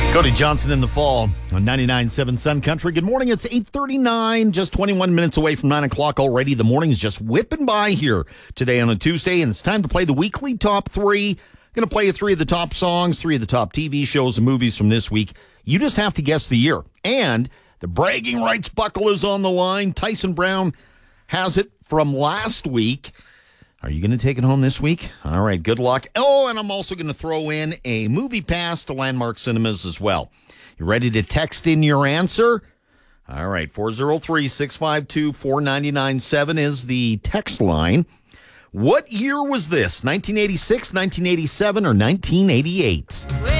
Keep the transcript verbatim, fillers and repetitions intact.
Cody Johnson in the fall on ninety-nine point seven Sun Country. Good morning. It's eight thirty-nine, just twenty-one minutes away from nine o'clock already. The morning's just whipping by here today on a Tuesday, and it's time to play the weekly top three. Going to play you three of the top songs, three of the top T V shows and movies from this week. You just have to guess the year. And the bragging rights buckle is on the line. Tyson Brown has it from last week. Are you going to take it home this week? All right, good luck. Oh, and I'm also going to throw in a movie pass to Landmark Cinemas as well. You ready to text in your answer? All right, four oh three, six five two, four nine nine seven is the text line. What year was this? nineteen eighty-six, nineteen eighty-seven, or nineteen eighty-eight?